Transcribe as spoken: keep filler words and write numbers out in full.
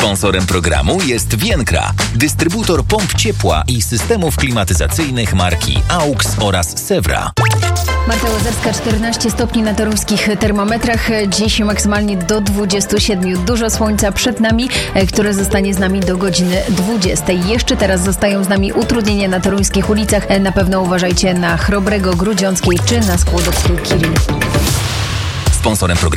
Sponsorem programu jest Vienkra, dystrybutor pomp ciepła i systemów klimatyzacyjnych marki AUX oraz Sewra. Marta Łazarska, czternaście stopni na toruńskich termometrach. Dziś maksymalnie do dwudziestu siedmiu. Dużo słońca przed nami, które zostanie z nami do godziny dwudziestej. Jeszcze teraz zostają z nami utrudnienia na toruńskich ulicach. Na pewno uważajcie na Chrobrego, Grudziąckiej czy na Skłodowskiej Kirill. Sponsorem programu